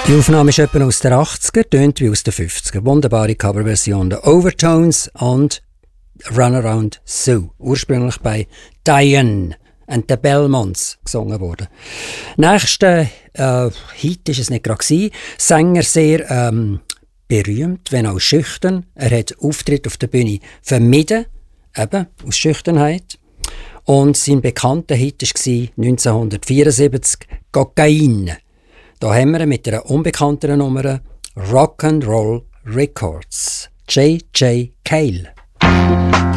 Die Aufnahme ist etwa aus den 80er, tönt wie aus den 50er. Wunderbare Coverversion der Overtones und Runaround Sue. Ursprünglich bei Diane and the Belmonts gesungen worden. Nächster Hit war es nicht gerade. Sänger sehr berühmt, wenn auch schüchtern. Er hat Auftritt auf der Bühne vermieden, eben aus Schüchternheit. Und sein bekannter Hit war 1974 «Kokain». Da haben wir mit einer unbekannteren Nummer Rock'n'Roll Records. J.J. Cale.